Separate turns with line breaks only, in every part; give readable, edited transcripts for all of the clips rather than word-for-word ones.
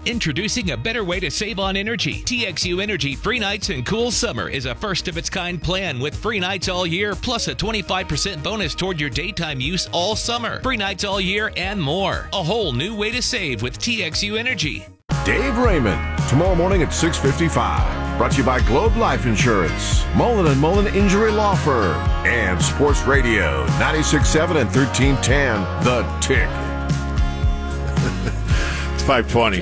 Introducing a better way to save on energy. TXU Energy Free Nights and Cool Summer is a first-of-its-kind plan with free nights all year, plus a 25% bonus toward your daytime use all summer. Free nights all year and more. A whole new way to save with TXU Energy.
Dave Raymond, tomorrow morning at 6:55. Brought to you by Globe Life Insurance, Mullen & Mullen Injury Law Firm, and Sports Radio 96.7 and 1310, The Ticket.
It's 5:20.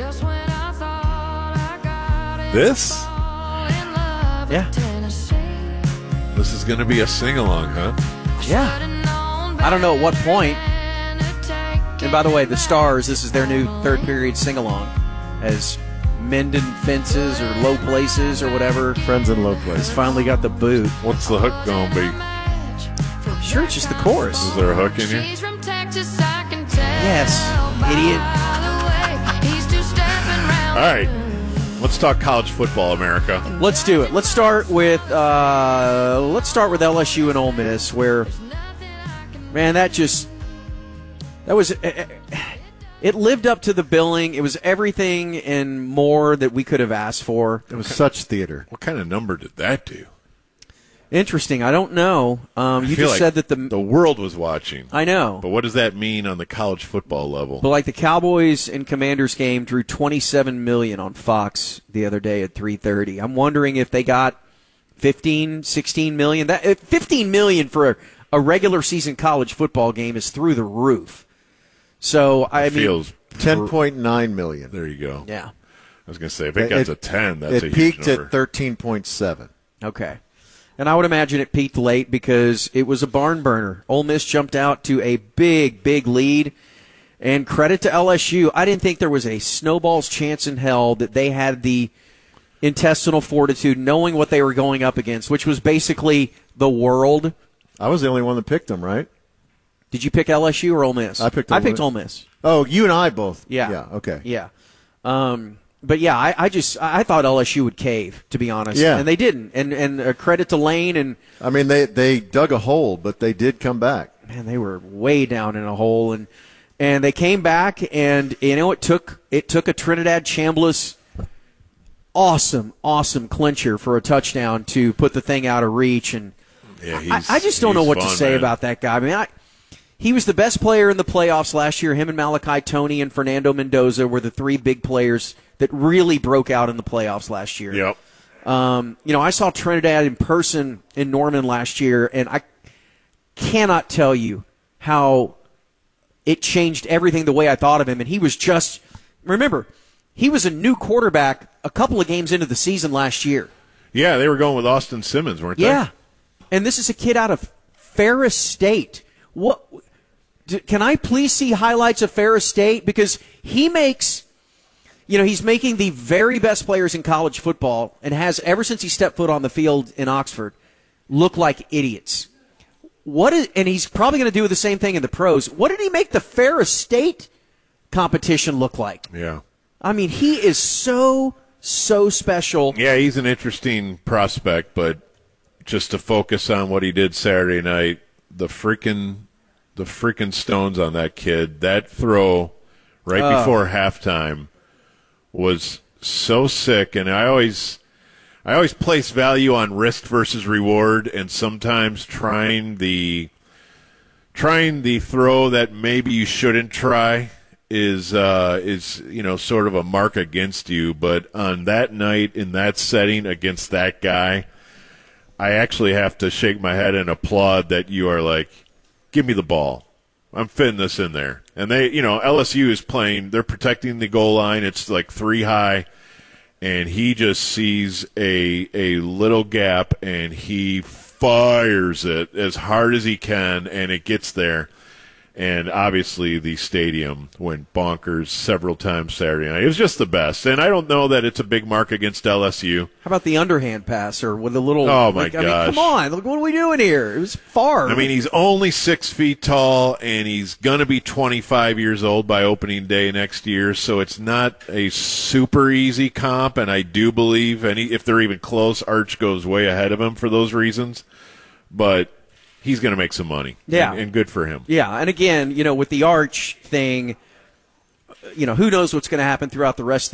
This?
Yeah.
This is going to be a sing-along, huh?
Yeah. I don't know at what point. And by the way, the Stars, this is their new third period sing-along as Mendon Fences or Low Places or whatever.
Friends in Low Places.
Finally got the boot.
What's the hook going to be?
I'm sure it's just the chorus.
Is there a hook in here?
Yes, idiot.
All right. Let's talk college football, America.
Let's do it. Let's start with LSU and Ole Miss, where, man, that was it lived up to the billing. It was everything and more that we could have asked for.
It was such theater.
What kind of number did that do?
Interesting. I don't know. You just said that
the world was watching.
I know.
But what does that mean on the college football level?
But like the Cowboys and Commanders game drew 27 million on Fox the other day at 3:30. I'm wondering if they got 15, 16 million. That 15 million for a regular season college football game is through the roof. So I mean,
feels
10.9 million.
There you go.
Yeah.
I was going to say if it got to 10, that's a
huge
huge
number.
number.
It peaked at 13.7.
Okay. And I would imagine it peaked late because it was a barn burner. Ole Miss jumped out to a big, big lead. And credit to LSU. I didn't think there was a snowball's chance in hell that they had the intestinal fortitude knowing what they were going up against, which was basically the world.
I was the only one that picked them, right?
Did you pick LSU or Ole Miss?
I picked Ole
Miss.
Oh, you and I both.
Yeah.
Yeah, okay.
Yeah. But yeah, I thought LSU would cave, to be honest.
Yeah.
And they didn't. And credit to Lane and
I mean they dug a hole, but they did come back.
Man, they were way down in a hole and they came back and it took a Trinidad Chambliss awesome clincher for a touchdown to put the thing out of reach, and
yeah,
I just don't know what to say
man.
about that guy. I mean, he was the best player in the playoffs last year. Him and Malachi Toney and Fernando Mendoza were the three big players that really broke out in the playoffs last year.
Yep.
I saw Trinidad in person in Norman last year, and I cannot tell you how it changed everything the way I thought of him. And he was just, remember, he was a new quarterback a couple of games into the season last year.
Yeah, they were going with Austin Simmons, weren't they?
Yeah. And this is a kid out of Ferris State. Can I please see highlights of Ferris State? Because he makes, he's making the very best players in college football and has, ever since he stepped foot on the field in Oxford, look like idiots. And he's probably going to do the same thing in the pros. What did he make the Ferris State competition look like?
Yeah.
I mean, he is so special.
Yeah, he's an interesting prospect, but just to focus on what he did Saturday night, the freaking stones on that kid, that throw right before halftime was so sick. And I always place value on risk versus reward, and sometimes trying the throw that maybe you shouldn't try is sort of a mark against you. But on that night in that setting against that guy, I actually have to shake my head and applaud that you are like, give me the ball. I'm fitting this in there. And they, LSU is playing, they're protecting the goal line. It's like 3 high, and he just sees a little gap, and he fires it as hard as he can, and it gets there. And obviously the stadium went bonkers several times Saturday night. It was just the best. And I don't know that it's a big mark against LSU.
How about the underhand pass or with a little...
Oh, my gosh.
I mean, come on. Look, what are we doing here? It was far.
I mean, he's only 6 feet tall, and he's going to be 25 years old by opening day next year. So it's not a super easy comp. And I do believe, if they're even close, Arch goes way ahead of him for those reasons. But he's going to make some money.
Yeah.
And good for him.
Yeah. And again, with the Arch thing, who knows what's going to happen throughout the rest of the